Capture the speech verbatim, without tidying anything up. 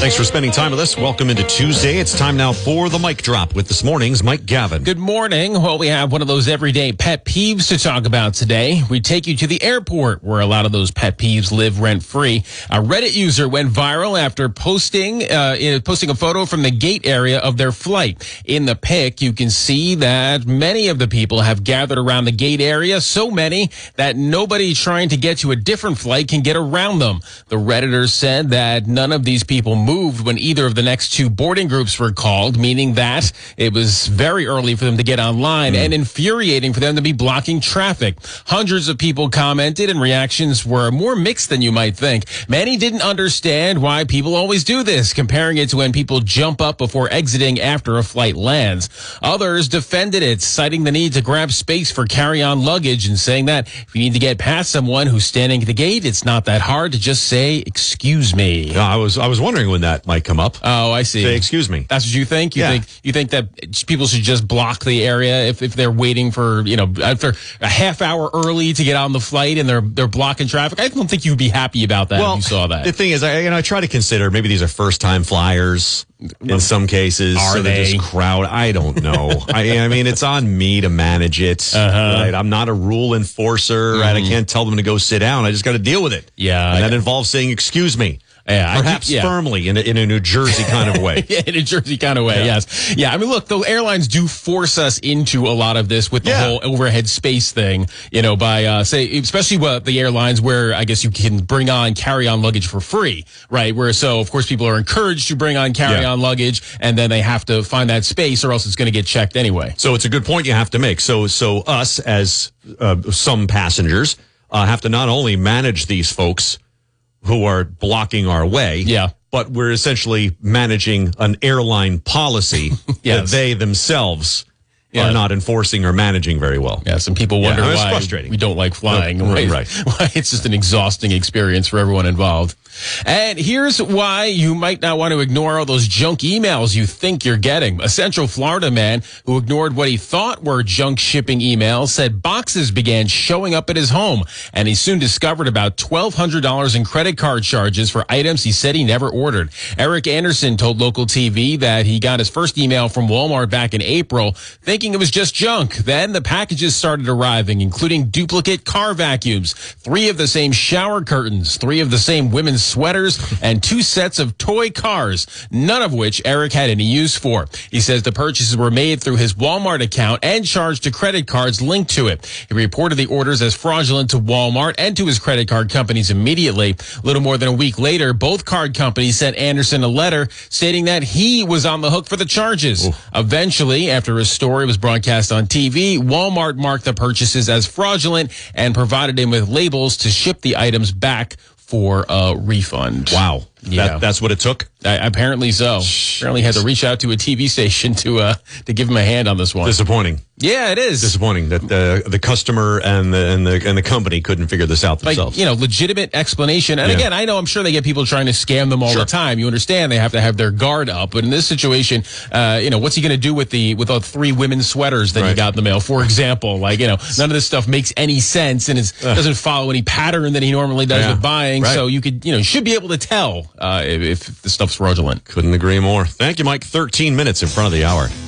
Thanks for spending time with us. Welcome into Tuesday. It's time now for the mic drop with this morning's Mike Gavin. Good morning. Well, we have one of those everyday pet peeves to talk about today. We take you to the airport where a lot of those pet peeves live rent-free. A Reddit user went viral after posting uh, in, posting a photo from the gate area of their flight. In the pic, you can see that many of the people have gathered around the gate area, so many that nobody trying to get to a different flight can get around them. The Redditor said that none of these people moved when either of the next two boarding groups were called, meaning that it was very early for them to get online mm. and infuriating for them to be blocking traffic. Hundreds of people commented and reactions were more mixed than you might think. Many didn't understand why people always do this, comparing it to when people jump up before exiting after a flight lands. Others defended it, citing the need to grab space for carry-on luggage and saying that if you need to get past someone who's standing at the gate, it's not that hard to just say, "Excuse me." Yeah, I was I was wondering when that might come up. Oh, I see. Say, "Excuse me." That's what you think? You yeah. think you think that people should just block the area if, if they're waiting for, you know, after a half hour early to get on the flight and they're they're blocking traffic? I don't think you'd be happy about that well, if you saw that. The thing is, I, you know, I try to consider maybe these are first-time flyers in some cases. Are so they? Just crowd. I don't know. I, I mean, it's on me to manage it. Uh-huh. Right? I'm not a rule enforcer. Mm-hmm. Right? I can't tell them to go sit down. I just got to deal with it. Yeah. And I, that involves saying, "Excuse me." Yeah, Perhaps I, yeah. firmly in a, in a New Jersey kind of way. Yeah, in a Jersey kind of way, yeah. yes. Yeah, I mean, look, the airlines do force us into a lot of this with the yeah. whole overhead space thing, you know, by, uh, say, especially what the airlines where I guess you can bring on carry-on luggage for free, right? Where, so, of course, people are encouraged to bring on carry-on yeah. luggage, and then they have to find that space or else it's going to get checked anyway. So it's a good point you have to make. So, so us as uh, some passengers uh, have to not only manage these folks who are blocking our way, yeah. but we're essentially managing an airline policy yes. that they themselves yeah. are not enforcing or managing very well. Yeah, some people wonder yeah, why frustrating. we don't like flying. No, why, right. Why it's just an exhausting experience for everyone involved. And here's why you might not want to ignore all those junk emails you think you're getting. A Central Florida man who ignored what he thought were junk shipping emails said boxes began showing up at his home, and he soon discovered about twelve hundred dollars in credit card charges for items he said he never ordered. Eric Anderson told local T V that he got his first email from Walmart back in April, thinking it was just junk. Then the packages started arriving, including duplicate car vacuums, three of the same shower curtains, three of the same women's sweaters, and two sets of toy cars, none of which Eric had any use for. He says the purchases were made through his Walmart account and charged to credit cards linked to it. He reported the orders as fraudulent to Walmart and to his credit card companies immediately. A little more than a week later, both card companies sent Anderson a letter stating that he was on the hook for the charges. Oof. Eventually, after his story was broadcast on T V, Walmart marked the purchases as fraudulent and provided him with labels to ship the items back for a refund. Wow. Yeah. That, that's what it took? Uh, apparently so. Jeez. Apparently had to reach out to a T V station to uh, to give him a hand on this one. Disappointing. Yeah, it is. Disappointing that the the customer and the and the and the company couldn't figure this out themselves. Like, you know, legitimate explanation. And yeah. again, I know I'm sure they get people trying to scam them all sure. the time. You understand they have to have their guard up. But in this situation, uh, you know, what's he going to do with the with the three women's sweaters that right. he got in the mail, for example? Like, you know, none of this stuff makes any sense and it doesn't follow any pattern that he normally does yeah. with buying. Right. So you could, you know, should be able to tell uh, if, if the stuff's fraudulent. Couldn't agree more. Thank you, Mike. thirteen minutes in front of the hour.